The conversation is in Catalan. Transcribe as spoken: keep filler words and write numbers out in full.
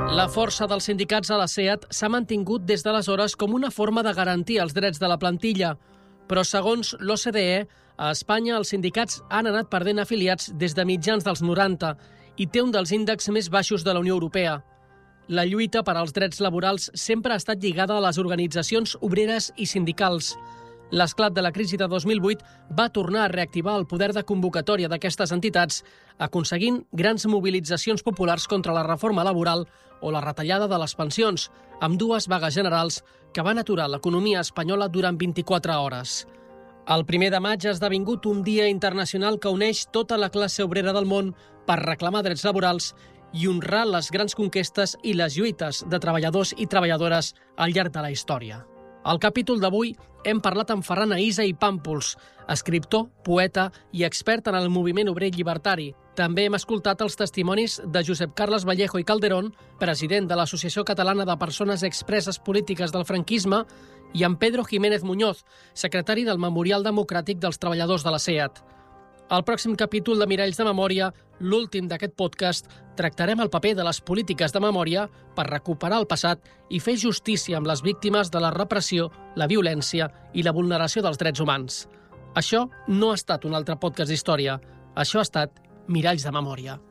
La força dels sindicats a la SEAT s'ha mantingut des d'aleshores com una forma de garantir els drets de la plantilla. Però, segons l'O C D E, a Espanya els sindicats han anat perdent afiliats des de mitjans dels noranta i té un dels índexs més baixos de la Unió Europea. La lluita per als drets laborals sempre ha estat lligada a les organitzacions obreres i sindicals. L'esclat de la crisi de dos mil vuit va tornar a reactivar el poder de convocatòria d'aquestes entitats, aconseguint grans mobilitzacions populars contra la reforma laboral o la retallada de les pensions, amb dues vagues generals que van aturar l'economia espanyola durant vint-i-quatre hores. El primer de maig ha esdevingut un dia internacional que uneix tota la classe obrera del món per reclamar drets laborals i honrar les grans conquestes i les lluites de treballadors i treballadores al llarg de la història. Al capítol d'avui hem parlat amb Ferran Aïssa i Pàmpols, escriptor, poeta i expert en el moviment obrer llibertari. També hem escoltat els testimonis de Josep Carles Vallejo i Calderón, president de l'Associació Catalana de Persones Expreses Polítiques del Franquisme, i en Pedro Jiménez Muñoz, secretari del Memorial Democràtic dels Treballadors de la SEAT. Al pròxim capítol de Miralls de Memòria, l'últim d'aquest podcast, tractarem el paper de les polítiques de memòria per recuperar el passat i fer justícia amb les víctimes de la repressió, la violència i la vulneració dels drets humans. Això no ha estat un altre podcast d'història. Això ha estat Miralls de Memòria.